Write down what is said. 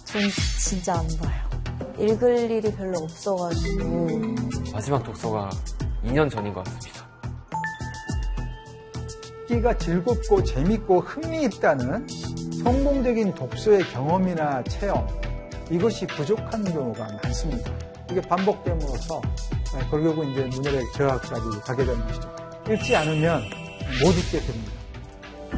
전 진짜 안 봐요. 읽을 일이 별로 없어가지고. 마지막 독서가 2년 전인 것 같습니다. 읽기가 즐겁고 재밌고 흥미있다는 성공적인 독서의 경험이나 체험, 이것이 부족한 경우가 많습니다. 이게 반복됨으로써 결국은 이제 문해력 저하까지 가게 되는 것이죠. 읽지 않으면 못 읽게 됩니다.